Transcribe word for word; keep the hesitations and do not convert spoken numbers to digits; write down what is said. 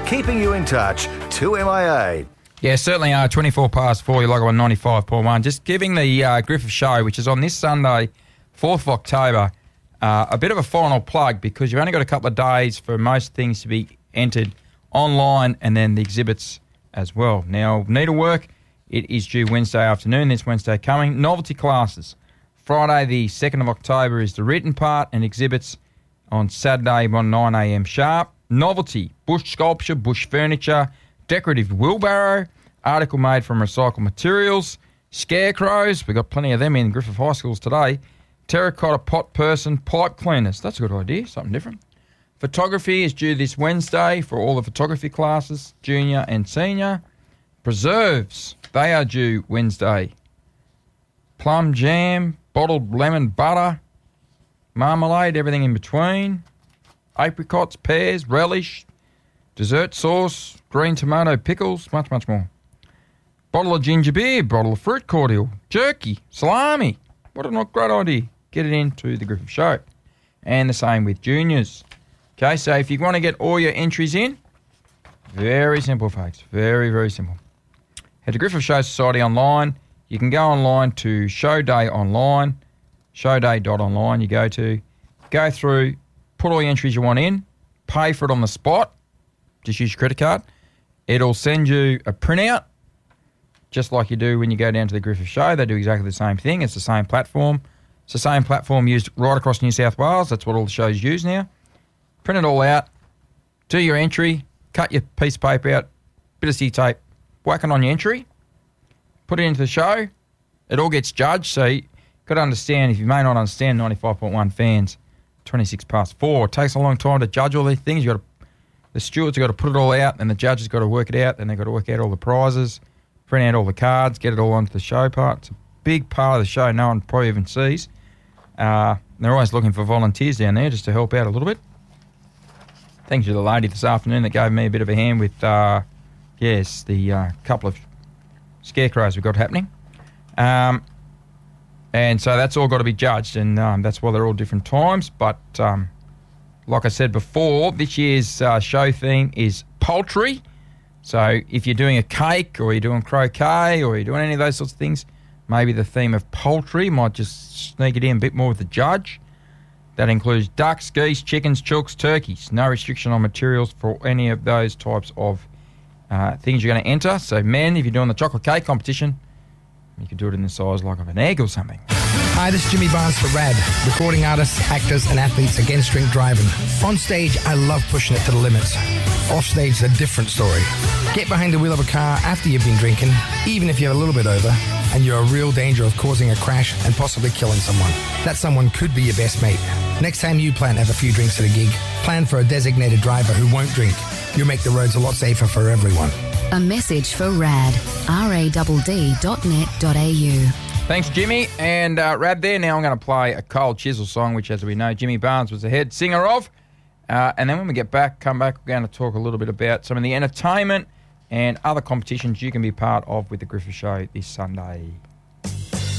keeping you in touch. two M I A. Yeah, certainly are. twenty-four past four, you log on ninety-five point one. Just giving the uh, Griffith Show, which is on this Sunday, fourth of October, uh, a bit of a final plug because you've only got a couple of days for most things to be entered online and then the exhibits as well. Now, needlework, it is due Wednesday afternoon, this Wednesday coming. Novelty classes. Friday the second of October is the written part and exhibits on Saturday on nine a.m. sharp. Novelty, bush sculpture, bush furniture, decorative wheelbarrow, article made from recycled materials, scarecrows, we've got plenty of them in Griffith High Schools today, terracotta pot person, pipe cleaners, that's a good idea, something different. Photography is due this Wednesday for all the photography classes, junior and senior. Preserves, they are due Wednesday. Plum jam, bottled lemon butter, marmalade, everything in between, apricots, pears, relish, dessert sauce, green tomato pickles, much, much more. Bottle of ginger beer, bottle of fruit cordial, jerky, salami. What a great idea. Get it into the Griffith Show. And the same with juniors. Okay, so if you want to get all your entries in, very simple, folks. Very, very simple. Head to Griffith Show Society online. You can go online to Show Day Online, showday dot online you go to. Go through, put all your entries you want in, pay for it on the spot. Just use your credit card. It'll send you a printout, just like you do when you go down to the Griffith Show. They do exactly the same thing. It's the same platform. It's the same platform used right across New South Wales. That's what all the shows use now. Print it all out. Do your entry. Cut your piece of paper out. Bit of C tape. Whack it on your entry. Put it into the show. It all gets judged. So you've got to understand, if you may not understand, ninety-five point one fans, twenty-six past four. It takes a long time to judge all these things. You got to The stewards have got to put it all out, and the judges got to work it out, and they've got to work out all the prizes, print out all the cards, get it all onto the show part. It's a big part of the show no one probably even sees. Uh, they're always looking for volunteers down there just to help out a little bit. Thanks to the lady this afternoon that gave me a bit of a hand with, uh, yes, the uh, couple of scarecrows we've got happening. Um, and so that's all got to be judged, and um, that's why they're all different times, but... Um, Like I said before, this year's uh, show theme is poultry. So if you're doing a cake or you're doing croquet or you're doing any of those sorts of things, maybe the theme of poultry might just sneak it in a bit more with the judge. That includes ducks, geese, chickens, chooks, turkeys. No restriction on materials for any of those types of uh, things you're going to enter. So men, if you're doing the chocolate cake competition, you could do it in the size like of an egg or something. Hi, this is Jimmy Barnes for RAD, recording artists, actors and athletes against drink driving. On stage, I love pushing it to the limits. Off stage, it's a different story. Get behind the wheel of a car after you've been drinking, even if you're a little bit over, and you're a real danger of causing a crash and possibly killing someone. That someone could be your best mate. Next time you plan to have a few drinks at a gig, plan for a designated driver who won't drink. You'll make the roads a lot safer for everyone. A message for RAD, R A D D dot net dot A U. Thanks, Jimmy. And uh, Rad there. Now I'm going to play a Cold Chisel song, which, as we know, Jimmy Barnes was the head singer of. Uh, and then when we get back, come back, we're going to talk a little bit about some of the entertainment and other competitions you can be part of with the Griffith Show this Sunday.